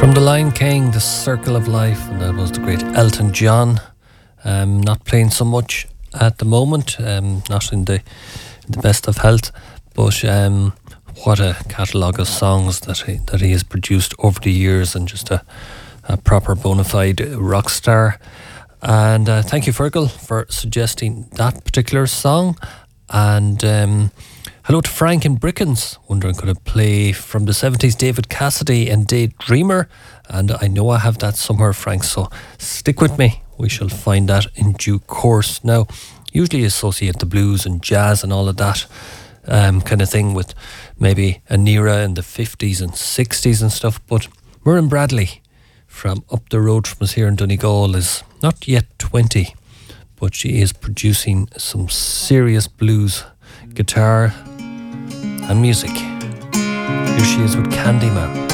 From The Lion King, The Circle of Life, and that was the great Elton John. Not playing so much at the moment, not in the best of health, but what a catalogue of songs that he has produced over the years, and just a proper bona fide rock star. And thank you, Fergal, for suggesting that particular song. And hello to Frank in Brickens, wondering could I play from the 70s David Cassidy and Daydreamer. And I know I have that somewhere, Frank, so stick with me. We shall find that in due course. Now, usually associate the blues and jazz and all of that kind of thing with maybe an era in the 50s and 60s and stuff, but Miriam Bradley from up the road from us here in Donegal is not yet 20, but she is producing some serious blues guitar and music. Here she is with Candyman.